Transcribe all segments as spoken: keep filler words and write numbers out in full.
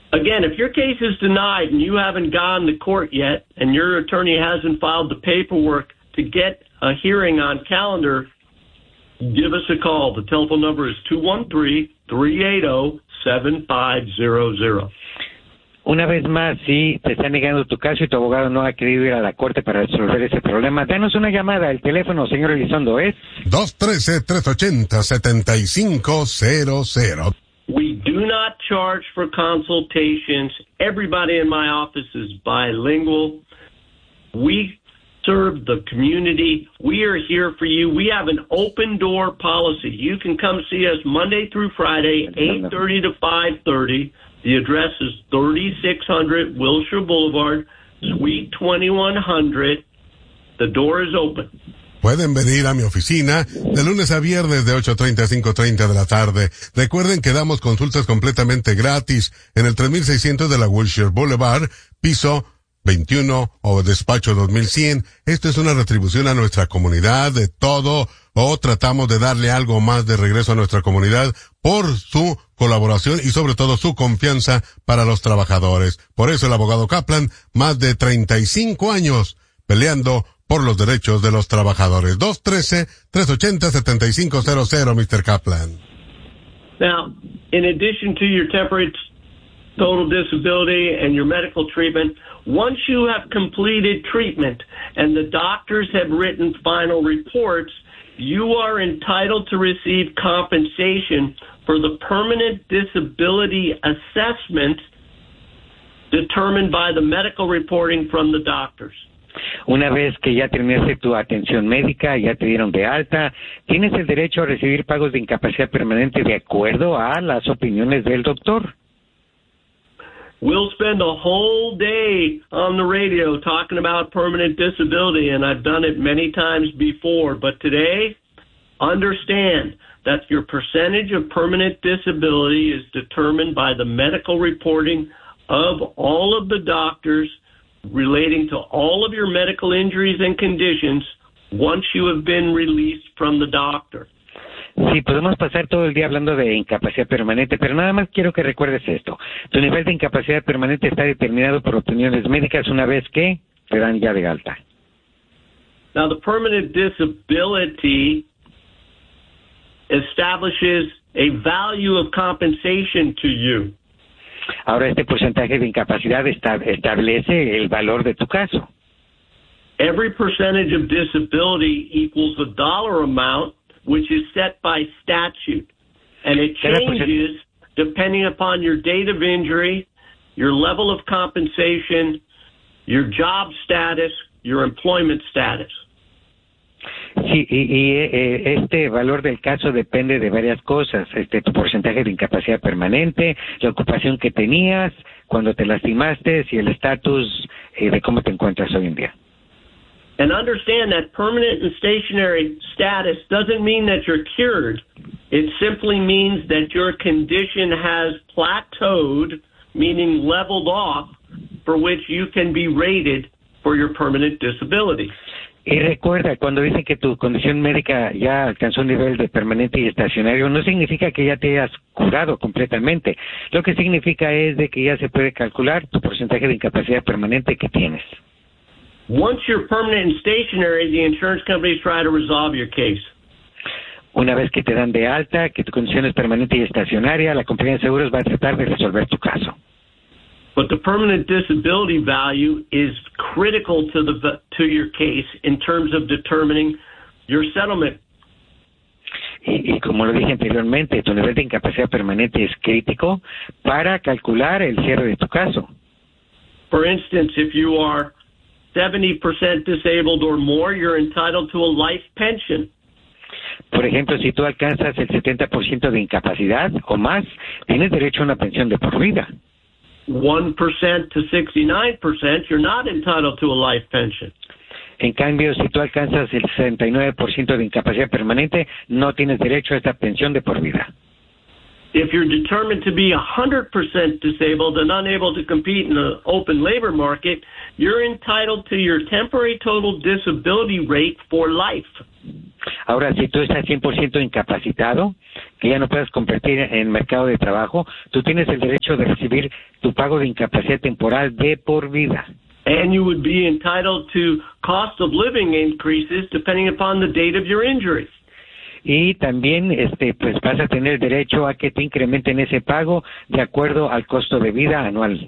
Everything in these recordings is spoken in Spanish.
Again, if your case is denied and you haven't gone to court yet and your attorney hasn't filed the paperwork to get a hearing on calendar, give us a call. The telephone number is two one three, three eight zero, seven five zero zero. Una vez más, si te está negando tu caso y tu abogado no ha querido ir a la corte para resolver ese problema, danos una llamada. El teléfono, señor Elizondo, es dos uno tres, tres ocho cero, siete cinco cero cero. We do not charge for consultations. Everybody in my office is bilingual. We serve the community. We are here for you. We have an open door policy. You can come see us Monday through Friday, eight thirty to five thirty. The address is thirty-six hundred Wilshire Boulevard, Suite twenty-one hundred. The door is open. Pueden venir a mi oficina de lunes a viernes de ocho treinta a cinco treinta de la tarde. Recuerden que damos consultas completamente gratis en el tres mil seiscientos de la Wilshire Boulevard, piso veintiuno o despacho dos mil cien. Esto es una retribución a nuestra comunidad de todo, o tratamos de darle algo más de regreso a nuestra comunidad por su colaboración y sobre todo su confianza para los trabajadores. Por eso el abogado Kaplan, más de treinta y cinco años peleando por los derechos de los trabajadores. dos uno tres, tres ocho cero, siete cinco cero cero, mister Kaplan. Now, in addition to your temporary total disability and your medical treatment, once you have completed treatment and the doctors have written final reports, you are entitled to receive compensation for the permanent disability assessment determined by the medical reporting from the doctors. Una vez que ya terminaste tu atención médica, ya te dieron de alta, tienes el derecho a recibir pagos de incapacidad permanente de acuerdo a las opiniones del doctor. We'll spend a whole day on the radio talking about permanent disability, and I've done it many times before. But today, understand that your percentage of permanent disability is determined by the medical reporting of all of the doctors relating to all of your medical injuries and conditions once you have been released from the doctor. Sí, podemos pasar todo el día hablando de incapacidad permanente, pero nada más quiero que recuerdes esto. Tu nivel de incapacidad permanente está determinado por opiniones médicas una vez que te dan ya de alta. Now, the permanent disability establishes a value of compensation to you. Ahora, este porcentaje de incapacidad esta- establece el valor de tu caso. Every percentage of disability equals a dollar amount, which is set by statute, and it changes depending upon your date of injury, your level of compensation, your job status, your employment status. Sí, y, y eh, este valor del caso depende de varias cosas, este tu porcentaje de incapacidad permanente, la ocupación que tenías, cuando te lastimaste y el estatus eh, de cómo te encuentras hoy en día. And understand that permanent and stationary status doesn't mean that you're cured. It simply means that your condition has plateaued, meaning leveled off, for which you can be rated for your permanent disability. Y recuerda, cuando dicen que tu condición médica ya alcanzó un nivel de permanente y estacionario, no significa que ya te hayas curado completamente. Lo que significa es de que ya se puede calcular tu porcentaje de incapacidad permanente que tienes. Once you're permanent and stationary, the insurance companies try to resolve your case. Una vez que te dan de alta, que tu condición es permanente y estacionaria, la compañía de seguros va a tratar de resolver tu caso. But the permanent disability value is critical to the to your case in terms of determining your settlement. Y, y como lo dije anteriormente, tu nivel de incapacidad permanente es crítico para calcular el cierre de tu caso. For instance, if you are seventy percent disabled or more, you're entitled to a life pension. Por ejemplo, si tú alcanzas el setenta por ciento de incapacidad o más, tienes derecho a una pensión de por vida. one percent to sixty-nine percent, you're not entitled to a life pension. En cambio, si tú alcanzas el sesenta y nueve por ciento de incapacidad permanente, no tienes derecho a esta pensión de por vida. If you're determined to be one hundred percent disabled and unable to compete in the open labor market, you're entitled to your temporary total disability rate for life. Ahora, si tú estás cien por ciento incapacitado, que ya no puedes competir en el mercado de trabajo, tú tienes el derecho de recibir tu pago de incapacidad temporal de por vida. And you would be entitled to cost of living increases depending upon the date of your injury. Y también este pues vas a tener derecho a que te incrementen ese pago de acuerdo al costo de vida anual.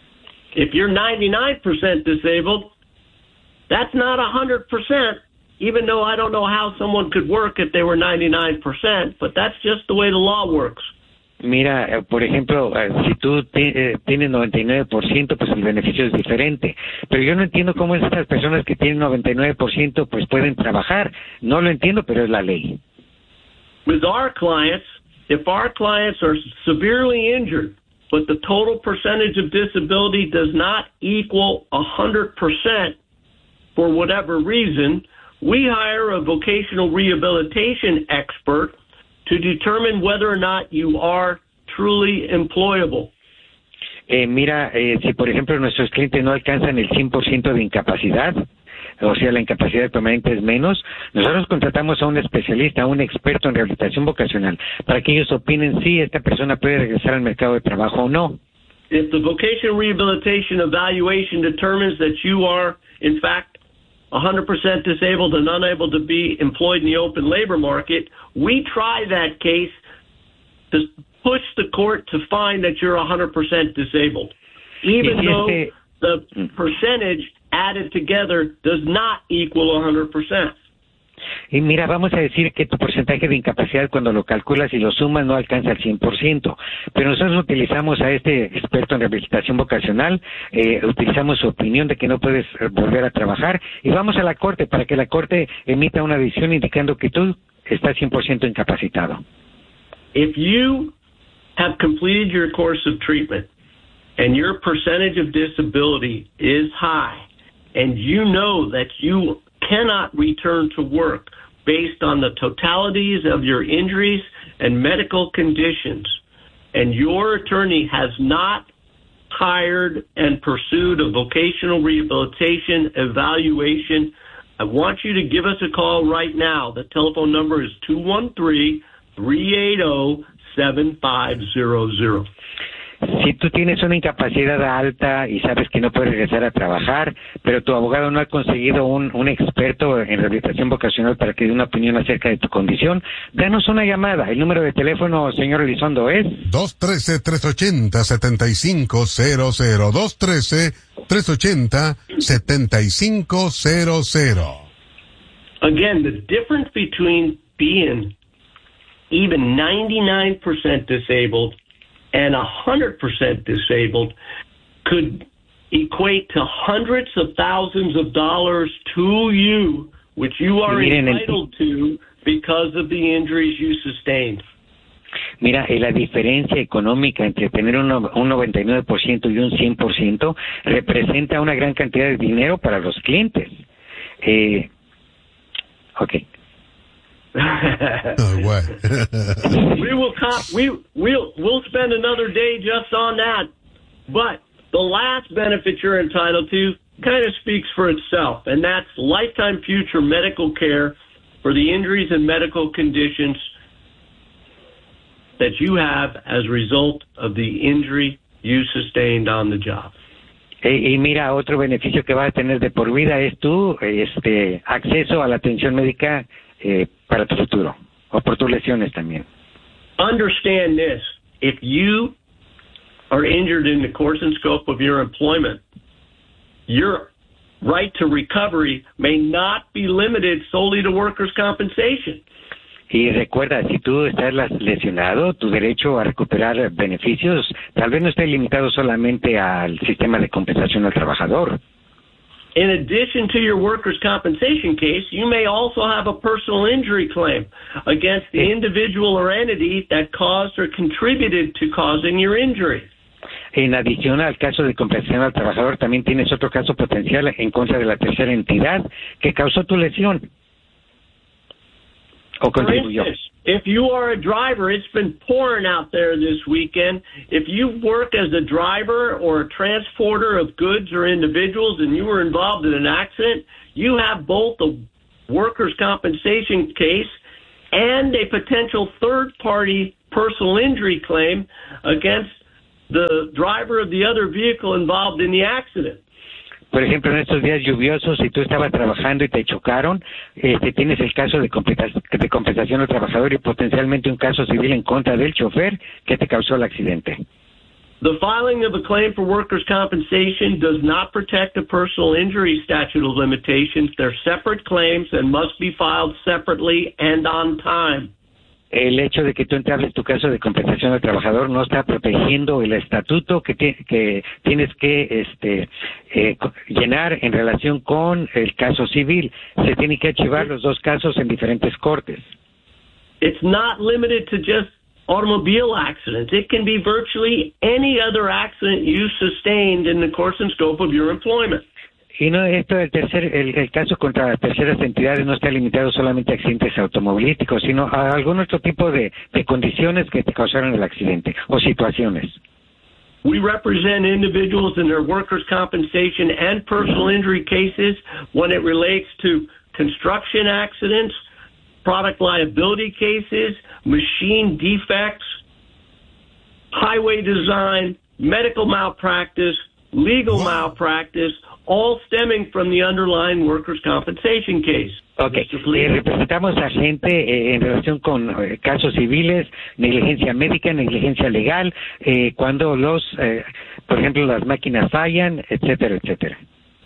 If you're ninety-nine percent disabled, that's not one hundred percent, even though I don't know how someone could work if they were ninety-nine percent, but that's just the way the law works. Mira, por ejemplo, si tú te, eh, tienes noventa y nueve por ciento, pues el beneficio es diferente. Pero yo no entiendo cómo estas personas que tienen noventa y nueve por ciento pues pueden trabajar. No lo entiendo, pero es la ley. With our clients, if our clients are severely injured, but the total percentage of disability does not equal one hundred percent for whatever reason, we hire a vocational rehabilitation expert to determine whether or not you are truly employable. Eh, mira, eh, si por ejemplo nuestros clientes no alcanzan el cien por ciento de incapacidad, o sea, la incapacidad permanente es menos, nosotros contratamos a un especialista, a un experto en rehabilitación vocacional, para que ellos opinen si esta persona puede regresar al mercado de trabajo o no. If the vocational rehabilitation evaluation determines that you are, in fact, one hundred percent disabled and unable to be employed in the open labor market, we try that case to push the court to find that you're one hundred percent disabled, even though the percentage added together does not equal one hundred percent. Y mira, vamos a decir que tu porcentaje de incapacidad cuando lo calculas y lo sumas no alcanza el cien por ciento, pero nosotros utilizamos a este experto en rehabilitación vocacional, eh, utilizamos su opinión de que no puedes volver a trabajar y vamos a la corte para que la corte emita una decisión indicando que tú estás cien por ciento incapacitado. If you have completed your course of treatment and your percentage of disability is high and you know that you cannot return to work based on the totalities of your injuries and medical conditions, and your attorney has not hired and pursued a vocational rehabilitation evaluation, I want you to give us a call right now. The telephone number is two one three, three eight zero, seven five zero zero. Si tú tienes una incapacidad alta y sabes que no puedes regresar a trabajar, pero tu abogado no ha conseguido un, un experto en rehabilitación vocacional para que dé una opinión acerca de tu condición, danos una llamada. El número de teléfono, señor Elizondo, es dos uno tres, tres ocho cero, siete cinco cero cero. dos uno tres, tres ocho cero, siete cinco cero cero. Again, the difference between being even ninety-nine percent disabled and one hundred percent disabled could equate to hundreds of thousands of dollars to you, which you are entitled to because of the injuries you sustained. Mira, eh, la diferencia económica entre tener un, un noventa y nueve por ciento y un cien por ciento representa una gran cantidad de dinero para los clientes. Eh, ok. Oh, what? we will comp- we we'll we'll spend another day just on that, but the last benefit you're entitled to kind of speaks for itself, and that's lifetime future medical care for the injuries and medical conditions that you have as a result of the injury you sustained on the job. Y, y mira, otro beneficio que vas a tener de por vida es tu este acceso a la atención médica eh, para tu futuro, o por tus lesiones también. Understand this. If you are injured in the course and scope of your employment, your right to recovery may not be limited solely to workers' compensation. Y recuerda, si tú estás lesionado, tu derecho a recuperar beneficios tal vez no esté limitado solamente al sistema de compensación al trabajador. In addition to your workers' compensation case, you may also have a personal injury claim against the individual or entity that caused or contributed to causing your injury. En adición al caso de compensación al trabajador, también tienes otro caso potencial en contra de la tercera entidad que causó tu lesión o contribuyó. For instance, if you are a driver, it's been pouring out there this weekend. If you work as a driver or a transporter of goods or individuals and you were involved in an accident, you have both a workers' compensation case and a potential third-party personal injury claim against the driver of the other vehicle involved in the accident. Por ejemplo, en estos días lluviosos, si tú estabas trabajando y te chocaron, este, tienes el caso de, compensa- de compensación al trabajador y potencialmente un caso civil en contra del chofer que te causó el accidente. The filing of a claim for workers' compensation does not protect a personal injury statute of limitations. They're separate claims and must be filed separately and on time. El hecho de que tú entables tu caso de compensación al trabajador no está protegiendo el estatuto que, ti- que tienes que este, eh, co- llenar en relación con el caso civil. Se tienen que archivar los dos casos en diferentes cortes. It's not limited to just automobile accidents. It can be virtually any other accident you sustained in the course and scope of your employment. Y no, esto el tercer, el, el caso contra terceras entidades no está limitado solamente a accidentes automovilísticos, sino a algún otro tipo de, de condiciones que te causaron el accidente o situaciones. We represent individuals in their workers' compensation and personal injury cases when it relates to construction accidents, product liability cases, machine defects, highway design, medical malpractice, legal malpractice, all stemming from the underlying workers' compensation case. Okay. Eh, representamos a gente eh, en relación con eh, casos civiles, negligencia médica, negligencia legal, eh, cuando los, eh, por ejemplo, las máquinas fallan, etcétera, etcétera.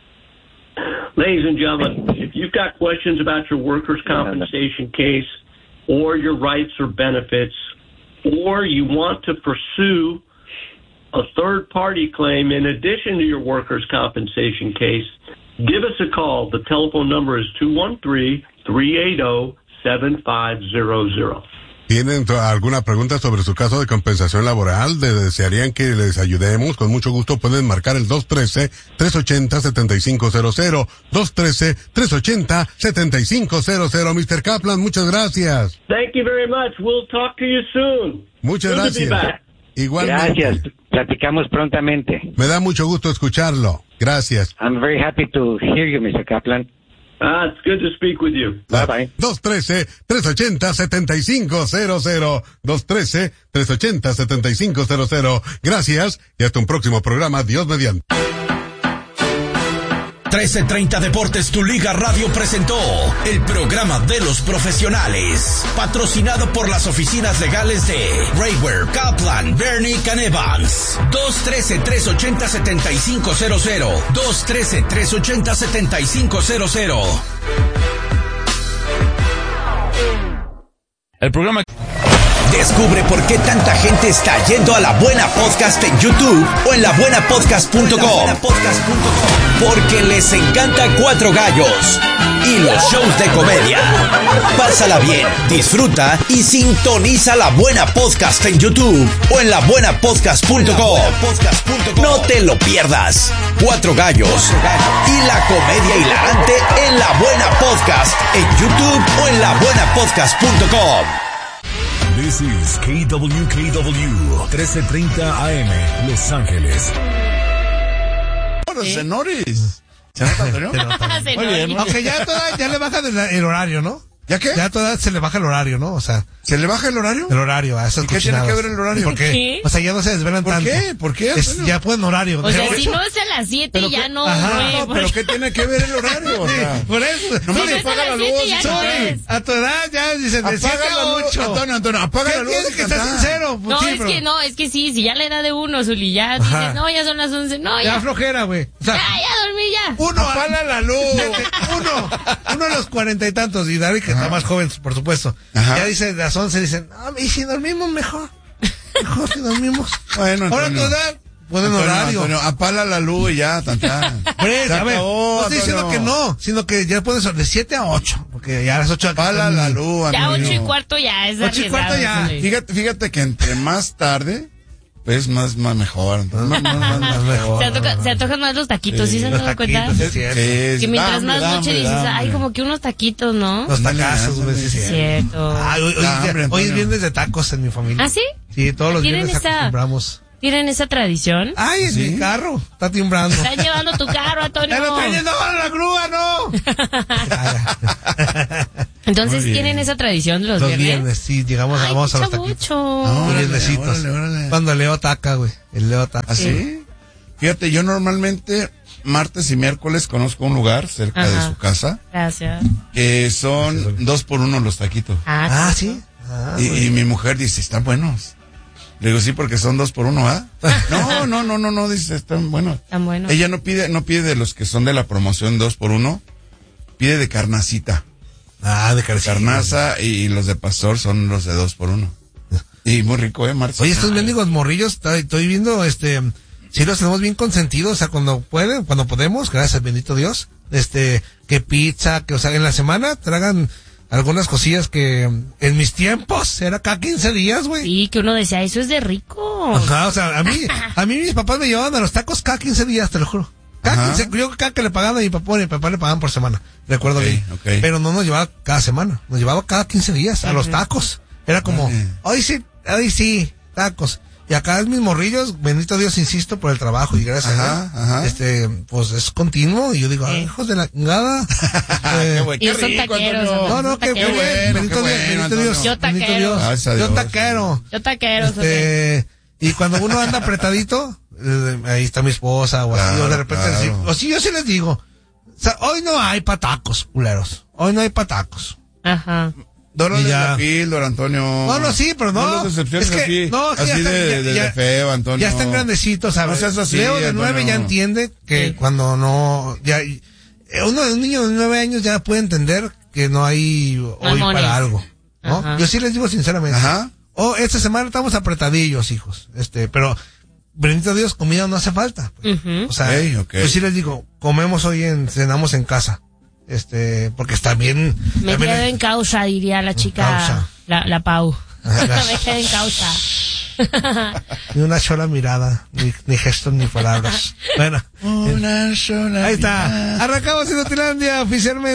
Ladies and gentlemen, if you've got questions about your workers' compensation case or your rights or benefits, or you want to pursue a third-party claim in addition to your workers' compensation case, give us a call. The telephone number is two one three, three eight zero, seven five zero zero. ¿Tienen to- alguna pregunta sobre su caso de compensación laboral? ¿De- ¿Desearían que les ayudemos? Con mucho gusto pueden marcar el dos uno tres, tres ocho cero, siete cinco cero cero. dos uno tres, tres ocho cero, siete cinco cero cero. mister Kaplan, muchas gracias. Thank you very much. We'll talk to you soon. Muchas Good to be gracias. back. Igualmente. Gracias. Platicamos prontamente. Me da mucho gusto escucharlo. Gracias. I'm very happy to hear you, mister Kaplan. Ah, it's good to speak with you. Bye bye. dos uno tres, tres ocho cero, siete cinco cero cero. dos uno tres, tres ocho cero, siete cinco cero cero. Gracias y hasta un próximo programa. Dios mediante. trece treinta Deportes, tu liga radio presentó el programa de los profesionales, patrocinado por las oficinas legales de Raywer, Kaplan, Bernick and Evans. dos uno tres, tres ocho cero, siete cinco cero cero. dos uno tres, tres ocho cero, siete cinco cero cero. El programa... Descubre por qué tanta gente está yendo a La Buena Podcast en YouTube o en la buena podcast punto com. Porque les encanta Cuatro Gallos y los shows de comedia. Pásala bien, disfruta y sintoniza La Buena Podcast en YouTube o en la buena podcast punto com. No te lo pierdas. Cuatro Gallos y la comedia hilarante en La Buena Podcast en YouTube o en la buena podcast punto com. This is K W K W trece treinta A M Los Ángeles. Los senores. ¿Se nota, Antonio? Muy bien. Aunque ya, toda, ya le bajan el, el horario, ¿no? ¿Ya qué? Ya toda se le baja el horario, ¿no? O sea, ¿Se le baja el horario? el horario a esas ¿Y qué tiene cochinadas. que ver el horario? ¿Por qué? ¿Qué? O sea, ya no se desvelan ¿Por tanto. qué? ¿Por qué, Es, Antonio? ya pueden horario. O sea, De si ocho. no es a las siete ¿Pero ya qué? no, Ajá, güey. No, pero ¿qué tiene que ver el horario? O sea, Por eso. no Si me no es a apaga las la luz. siete ya no Antonio. es. A tu edad ya dicen de siete Apaga a la luz. ocho. Antonio, Antonio, apaga ¿Qué la luz. tienes que estar cantar. sincero? No, Sí, es pero- que no, es que sí, si ya la edad de uno, Zuli, ya dices, Ajá. no, ya son las once, no, Ya ya, flojera, güey. O sea, ya, ya dormí ya. uno Apaga la luz. Fíjate, uno, uno a los cuarenta y tantos, y David, que está más joven, por supuesto. Ajá. Ya dice, de las once dicen, ah, y si dormimos mejor. Mejor si dormimos. Bueno, Ahora Antonio. tu edad, ponen Antonio, horario. Antonio, apaga la luz y ya, tan, tan. Hombre, Se a ver, acabó, no estoy diciendo Antonio. que no, sino que ya puedes de siete a ocho, porque ya a las ocho Apaga la luz, Ya Antonio. ocho y cuarto ya es Ocho y cuarto arriesgado, ya. Zuli. Fíjate, fíjate que entre más tarde, pues más, más mejor. Antonio. Más, más, más, más mejor. Se, antoja- se antojan más los taquitos, ¿sí se han Los dado cuenta? taquitos, es cierto. Es- Que mientras dame, más dame, noche dices, dame. ay, como que unos taquitos, ¿no? Los Ándale, tacazos, güey, ándale. sí, Es es cierto. cierto. Ay, hoy, hoy- Da hambre, hoy es Antonio. viernes de tacos en mi familia. ¿Ah, sí? Sí, todos los ¿Tienen viernes esa? acostumbramos. ¿Tienen esa tradición? Ay, es ¿Sí? mi carro. Está timbrando. Están llevando tu carro, Antonio. ¡Me lo está yendo a la grúa, no! Entonces, Muy bien. ¿tienen esa tradición los, Los viernes? viernes, sí, llegamos, Ay, vamos qué a los taquitos. chabucho. No, Los órale, viernesitos. órale, órale. Cuando Leo ataca, güey. El Leo ataca. ¿Ah, sí? Fíjate, yo normalmente martes y miércoles conozco un lugar cerca Ajá. de su casa Gracias. que son dos por uno los taquitos. Ah, Ah, sí. sí. Ah, Y, güey. y mi mujer dice, están buenos. Le digo, sí, porque son dos por uno, ¿ah? No, no, no, no, no, dice, están buenos. Tan bueno. Ella no pide, no pide de los que son de la promoción dos por uno, pide de carnacita. Ah, de carcilla. Carnaza y los de pastor son los de dos por uno. Y muy rico, ¿eh, Marcia? Oye, estos mendigos morrillos, estoy, estoy viendo, este, sí los tenemos bien consentidos, o sea, cuando pueden, cuando podemos, gracias al bendito Dios, este, que pizza, que, o sea, en la semana tragan algunas cosillas que en mis tiempos era cada quince días, güey. Sí, que uno decía, eso es de rico. Ajá, o sea, a mí, a mí mis papás me llevaban a los tacos cada quince días, te lo juro. Cada Ajá. quince, yo cada que le pagaban a mi papá, a mi papá le pagaban por semana, recuerdo Ok, bien. ok. Pero no nos llevaba cada semana, nos llevaba cada quince días a los tacos. Era como, Vale. hoy sí, hoy sí, tacos. Y acá es mis morrillos, bendito Dios, insisto, por el trabajo y gracias Ajá, a Dios, ajá. este, pues es continuo y yo digo, Sí. ay, hijos de la chingada. Eh, Qué güey, Y qué son rico, taqueros, Antonio. no, no, que Taquero. muy bien, Qué bueno, bendito qué Dios, bueno, bendito Antonio. Dios, Yo bendito taquero. Dios. Gracias a Yo Dios. taquero. Yo taquero, Este, y cuando uno anda apretadito, eh, ahí está mi esposa o así, Claro, o de repente claro. decir, o si yo sí les digo, o sea, hoy no hay patacos, culeros, hoy no hay patacos. Ajá. Dólares Y ya. la píldora, Antonio. No, no, sí, pero no. No los decepciones Es que- así. no, es que ya así están- de, ya- de, de ya- feo, Antonio. Ya están grandecitos, ¿sabes? No seas así, Leo de Antonio. nueve ya entiende que Sí. cuando no, ya, eh, uno, un niño de nueve años ya puede entender que no hay hoy Mamones. para algo, ¿no? Ajá. Yo sí les digo sinceramente. Ajá. Oh, esta semana estamos apretadillos, hijos. Este, pero, bendito Dios, comida no hace falta. pues. Ujú. O sea, Ok, ok. yo sí les digo, comemos hoy en, cenamos en casa. Este, porque está bien. Me también- quedo en causa, diría la chica, causa. la, la Pau. Ajá. Me quedo en causa. Ni una sola mirada, ni, ni gestos, ni palabras. Bueno, Una sola ahí está. mirada. Arrancamos en Utilandia oficialmente.